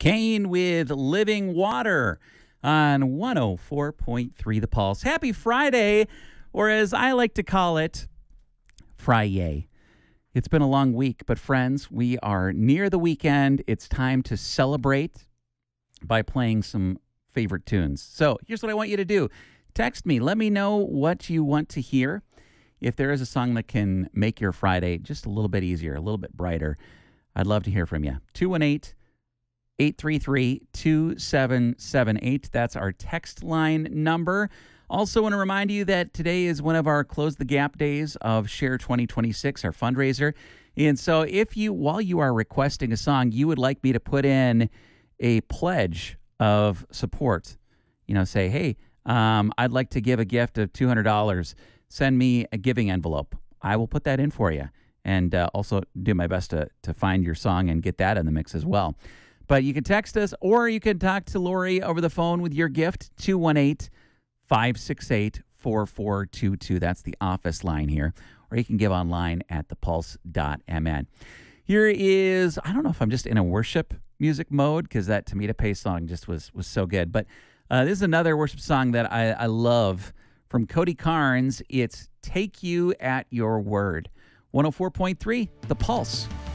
Kane with Living Water on 104.3 The Pulse. Happy Friday, or as I like to call it, Fry-yay. It's been a long week, but friends, we are near the weekend. It's time to celebrate by playing some favorite tunes. So here's what I want you to do. Text me. Let me know what you want to hear. If there is a song that can make your Friday just a little bit easier, a little bit brighter, I'd love to hear from you. 218-833-2778. That's our text line number. Also want to remind you that today is one of our Close the Gap days of Share 2026, our fundraiser. And so if you, while you are requesting a song, you would like me to put in a pledge of support, say, hey, I'd like to give a gift of $200. Send me a giving envelope. I will put that in for you and also do my best to find your song and get that in the mix as well. But you can text us or you can talk to Lori over the phone with your gift, 218-568-4422. That's the office line here. Or you can give online at thepulse.mn. Here is, I don't know if I'm just in a worship music mode because that Tamita Pace song just was so good. But this is another worship song that I love from Cody Carnes. It's Take You at Your Word. 104.3, The Pulse.